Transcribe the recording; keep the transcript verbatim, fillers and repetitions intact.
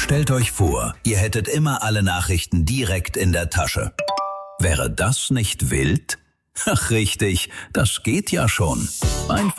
Stellt euch vor, ihr hättet immer alle Nachrichten direkt in der Tasche. Wäre das nicht wild? Ach richtig, das geht ja schon. Einfach